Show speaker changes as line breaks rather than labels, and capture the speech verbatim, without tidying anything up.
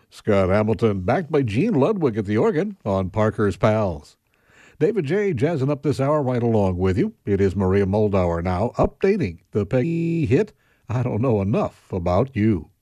Scott Hamilton, backed by Gene Ludwig at the organ on Parker's Pals. David J. jazzing up this hour right along with you. It is Maria Moldauer now, updating the Peggy hit, I Don't Know Enough About You.